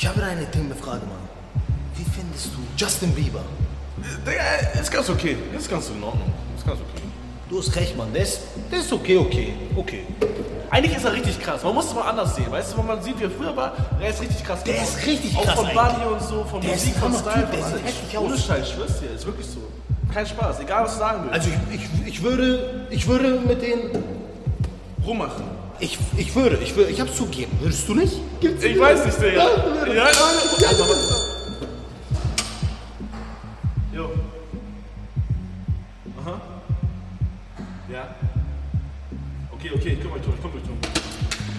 Ich habe eine intimme Frage, Mann. Wie findest du Justin Bieber? Digga, ist ganz okay. Ist ganz in Ordnung. Ist ganz okay. Du hast recht, Mann. Der ist okay. Eigentlich ist er richtig krass. Man muss es mal anders sehen. Weißt du, wenn man sieht, wie er früher war, der ist richtig krass. Der ist richtig krass. Auch von Body und so, von Der Musik, ist von noch Style. Typ, der sieht heftig aus. Ohne Scheiß, ich schwör's dir. Ist wirklich so. Kein Spaß. Egal, was du sagen willst. Also ich würde mit denen rummachen. Ich hab's zugegeben. Würdest du nicht? Ich weiß nicht, Digga. Ja,